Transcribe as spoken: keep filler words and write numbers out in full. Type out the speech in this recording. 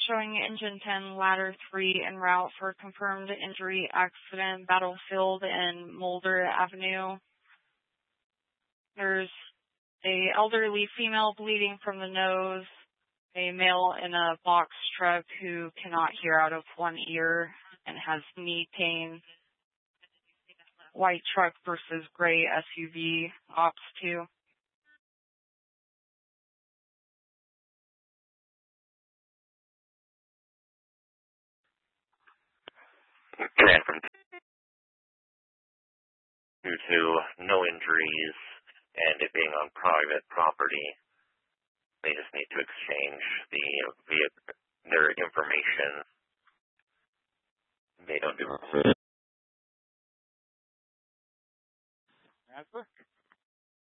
showing engine ten, ladder three en route for confirmed injury accident, Battlefield and Mulder Avenue. There's a elderly female bleeding from the nose, a male in a box truck who cannot hear out of one ear and has knee pain. White truck versus gray S U V, ops two. Command from due to no injuries and it being on private property, they just need to exchange the vehicle, their information. They don't do. Transfer.